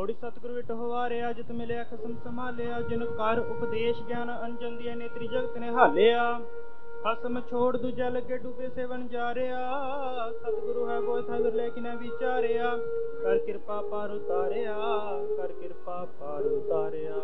ਮੋੜੀ ਸਤਿਗੁਰੂ ਵਿਟ ਹਵਾਰਿਆ, ਜਿਤ ਮਿਲਿਆ ਖਸਮ ਸੰਭਾਲਿਆ। ਜਿਨ ਕਰ ਉਪਦੇਸ਼ ਗਿਆਨ ਅੰਜਨ ਦੀਆ, ਨੇਤਰੀ ਜਗਤ ਨਿਹਾਲਿਆ। ਖਸਮ ਛੋੜ ਦੂਜਾ ਲੱਗੇ ਡੂਬੇ ਸੇਵਨ ਜਾਰਿਆ। ਸਤਿਗੁਰੂ ਹੈ ਗੋਇ ਥਾ ਵਿਰਲੇ ਕਿਨੈ ਵਿਚਾਰਿਆ। ਕਰ ਕਿਰਪਾ ਪਾਰ ਉਤਾਰਿਆ, ਕਰ ਕਿਰਪਾ ਪਾਰ ਉਤਾਰਿਆ।